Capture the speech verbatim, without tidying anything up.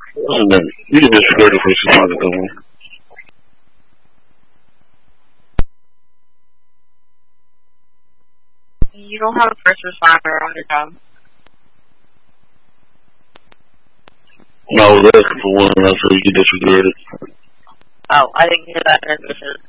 And then you can disregard the first responder though. You don't have a first responder on your job. No, I was asking for one, and I said you can disregard it. Oh, I didn't hear that transmission.